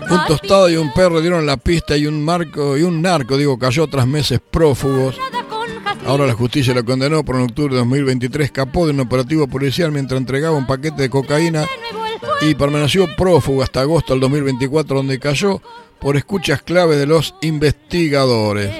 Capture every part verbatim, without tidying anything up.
Un tostado y un perro dieron la pista y un marco y un narco, digo, cayó tras meses prófugos. Ahora la justicia lo condenó por en octubre de dos mil veintitrés, escapó de un operativo policial mientras entregaba un paquete de cocaína y permaneció prófugo hasta agosto del dos mil veinticuatro, donde cayó por escuchas clave de los investigadores.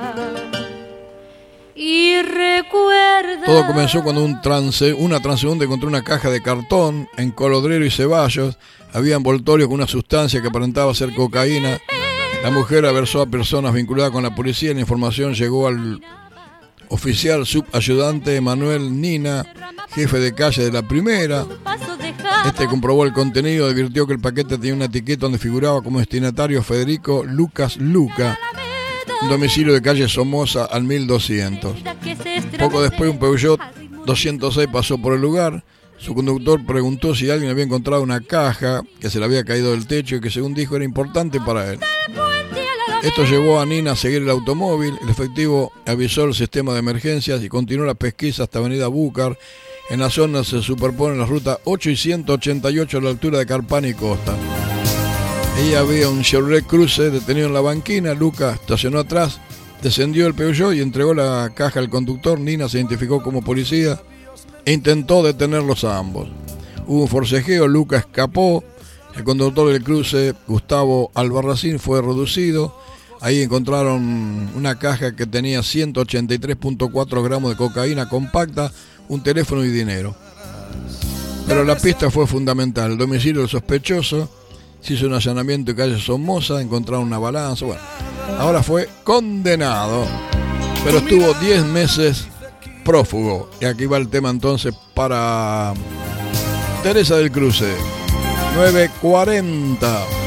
Y recuerda... Todo comenzó cuando un trance, una transeúnte encontró una caja de cartón en Colodrero y Ceballos. Había envoltorio con una sustancia que aparentaba ser cocaína. La mujer aversó a personas vinculadas con la policía. La información llegó al oficial subayudante Manuel Nina, jefe de calle de la primera. Este comprobó el contenido, advirtió que el paquete tenía una etiqueta donde figuraba como destinatario Federico Lucas Luca, un domicilio de calle Somoza al mil doscientos. Poco después un Peugeot doscientos seis pasó por el lugar. Su conductor preguntó si alguien había encontrado una caja que se le había caído del techo y que según dijo era importante para él. Esto llevó a Nina a seguir el automóvil. El efectivo avisó el sistema de emergencias y continuó la pesquisa hasta Avenida Búcar. En la zona se superponen las rutas ocho y ciento ochenta y ocho a la altura de Carpana y Costa. Ahí había un Chevrolet Cruze detenido en la banquina. Luca estacionó atrás, descendió el Peugeot y entregó la caja al conductor. Nina se identificó como policía e intentó detenerlos a ambos. Hubo un forcejeo, Luca escapó. El conductor del Cruze, Gustavo Albarracín, fue reducido. Ahí encontraron una caja que tenía ciento ochenta y tres punto cuatro gramos de cocaína compacta, un teléfono y dinero. Pero la pista fue fundamental. El domicilio del sospechoso, se hizo un allanamiento en calle Somoza, encontraron una balanza. Bueno, ahora fue condenado, pero estuvo diez meses prófugo. Y aquí va el tema entonces para Teresa del Cruce. nueve cuarenta.